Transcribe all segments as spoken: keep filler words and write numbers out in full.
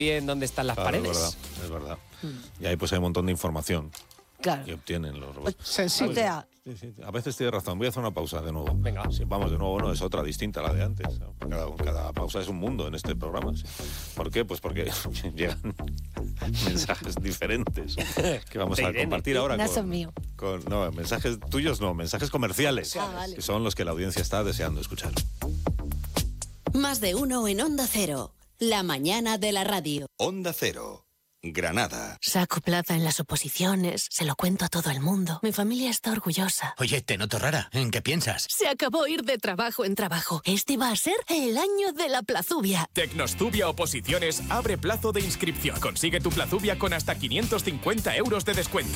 bien dónde están las claro, paredes. Es verdad, es verdad. Mm. Y ahí pues hay un montón de información claro. que obtienen los robots. Sensible. Sí, sí, a veces tienes razón. Voy a hacer una pausa de nuevo. Venga. Sí, vamos, de nuevo no, es otra distinta a la de antes. Cada, cada pausa es un mundo en este programa. Sí. ¿Por qué? Pues porque llegan mensajes diferentes que vamos a compartir ahora no con, son míos. con... No, mensajes tuyos no, mensajes comerciales. Ah, vale. Que son los que la audiencia está deseando escuchar. Más de uno en Onda Cero. La mañana de la radio. Onda Cero. Granada. Saco plaza en las oposiciones, se lo cuento a todo el mundo. Mi familia está orgullosa. Oye, te noto rara. ¿En qué piensas? Se acabó ir de trabajo en trabajo. Este va a ser el año de la plazubia. Tecnostubia Oposiciones abre plazo de inscripción. Consigue tu plazubia con hasta quinientos cincuenta euros de descuento.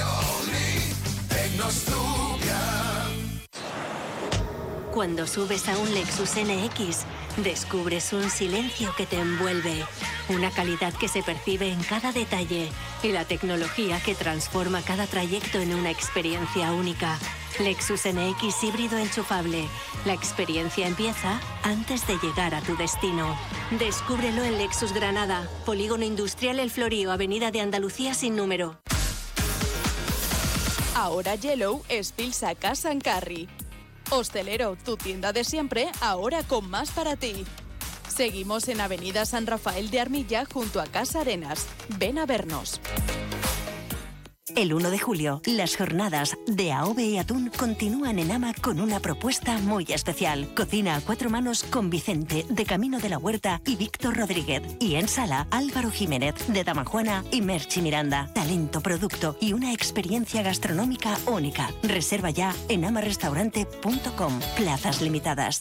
Cuando subes a un Lexus N X, descubres un silencio que te envuelve, una calidad que se percibe en cada detalle y la tecnología que transforma cada trayecto en una experiencia única. Lexus N X híbrido enchufable. La experiencia empieza antes de llegar a tu destino. Descúbrelo en Lexus Granada, Polígono Industrial El Florío, Avenida de Andalucía sin número. Ahora Yellow es Pilsa Casa en Carry. Hostelero, tu tienda de siempre, ahora con más para ti. Seguimos en Avenida San Rafael de Armilla, junto a Casa Arenas. Ven a vernos. El uno de julio, las jornadas de A O V y Atún continúan en Ama con una propuesta muy especial. Cocina a cuatro manos con Vicente, de Camino de la Huerta, y Víctor Rodríguez. Y en sala, Álvaro Jiménez, de Damajuana, y Merchi Miranda. Talento, producto y una experiencia gastronómica única. Reserva ya en amarestaurante punto com. Plazas limitadas.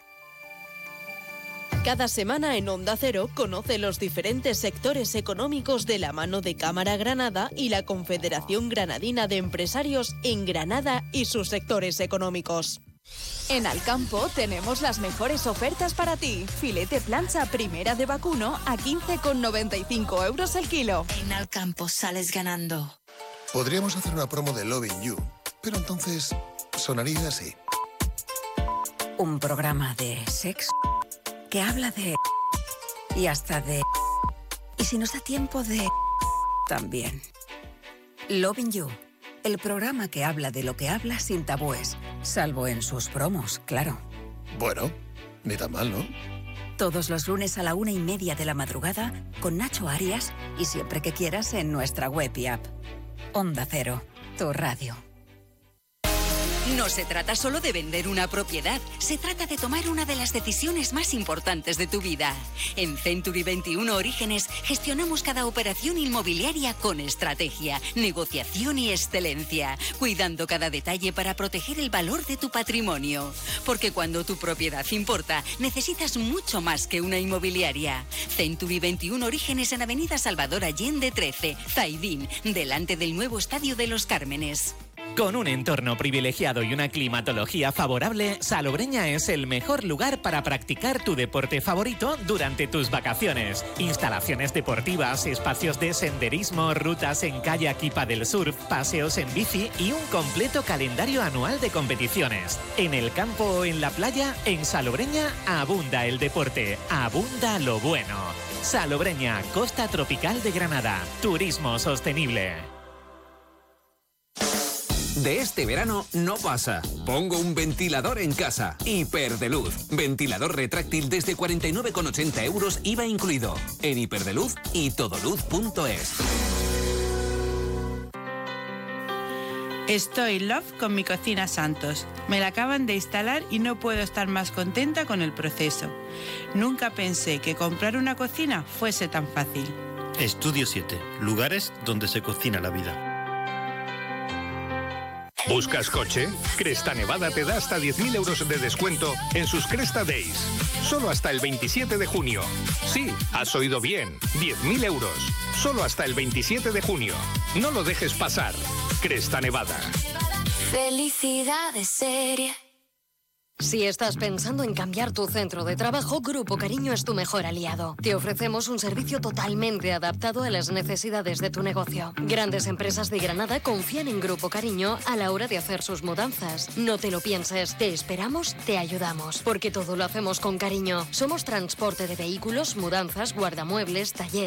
Cada semana en Onda Cero conoce los diferentes sectores económicos de la mano de Cámara Granada y la Confederación Granadina de Empresarios en Granada y sus sectores económicos. En Alcampo tenemos las mejores ofertas para ti. Filete plancha primera de vacuno a quince con noventa y cinco euros el kilo. En Alcampo sales ganando. Podríamos hacer una promo de Loving You, pero entonces sonaría así. Un programa de sexo que habla de... y hasta de... y si nos da tiempo de... también. Loving You, el programa que habla de lo que habla sin tabúes, salvo en sus promos, claro. Bueno, ni tan mal, ¿no? Todos los lunes a la una y media de la madrugada con Nacho Arias y siempre que quieras en nuestra web y app. Onda Cero, tu radio. No se trata solo de vender una propiedad, se trata de tomar una de las decisiones más importantes de tu vida. En Century veintiuno Orígenes gestionamos cada operación inmobiliaria con estrategia, negociación y excelencia, cuidando cada detalle para proteger el valor de tu patrimonio. Porque cuando tu propiedad importa, necesitas mucho más que una inmobiliaria. Century veintiuno Orígenes en Avenida Salvador Allende trece, Zaidín, delante del nuevo Estadio de los Cármenes. Con un entorno privilegiado y una climatología favorable, Salobreña es el mejor lugar para practicar tu deporte favorito durante tus vacaciones. Instalaciones deportivas, espacios de senderismo, rutas en kayak y paddle surf, paseos en bici y un completo calendario anual de competiciones. En el campo o en la playa, en Salobreña abunda el deporte, abunda lo bueno. Salobreña, Costa Tropical de Granada. Turismo sostenible. De este verano no pasa. Pongo un ventilador en casa. Hiperdeluz. Ventilador retráctil desde cuarenta y nueve con ochenta euros, I V A incluido. En Hiperdeluz y todoluz punto es. Estoy love con mi cocina Santos. Me la acaban de instalar y no puedo estar más contenta con el proceso. Nunca pensé que comprar una cocina fuese tan fácil. Estudio siete. Lugares donde se cocina la vida. ¿Buscas coche? Cresta Nevada te da hasta diez mil euros de descuento en sus Cresta Days. Solo hasta el veintisiete de junio. Sí, has oído bien. diez mil euros. Solo hasta el veintisiete de junio. No lo dejes pasar. Cresta Nevada. Felicidad es seria. Si estás pensando en cambiar tu centro de trabajo, Grupo Cariño es tu mejor aliado. Te ofrecemos un servicio totalmente adaptado a las necesidades de tu negocio. Grandes empresas de Granada confían en Grupo Cariño a la hora de hacer sus mudanzas. No te lo pienses, te esperamos, te ayudamos, porque todo lo hacemos con cariño. Somos transporte de vehículos, mudanzas, guardamuebles, taller.